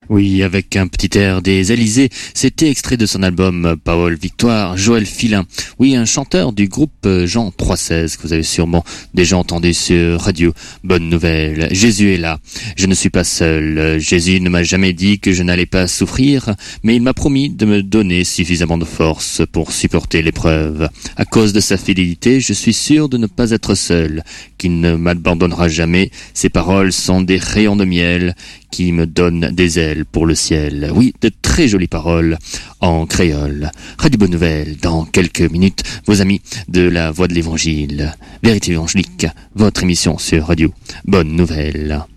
Oui, avec un petit air des Élysées, c'était extrait de son album Paul Victoire, Joël Filin. Oui, un chanteur du groupe Jean 316 que vous avez sûrement déjà entendu sur radio. Bonne nouvelle, Jésus est là. Je ne suis pas seul. Jésus ne m'a jamais dit que je n'allais pas souffrir, mais il m'a promis de me donner suffisamment de force pour supporter l'épreuve. À cause de sa fidélité, je suis sûr de ne pas être seul, qu'il ne m'abandonnera jamais. Ses paroles sont des rayons de miel qui me donnent des ailes pour le ciel. Oui, de très jolies paroles en créole. Radio Bonne Nouvelle, dans quelques minutes, vos amis de la Voix de l'Évangile, Vérité évangélique, votre émission sur Radio Bonne Nouvelle.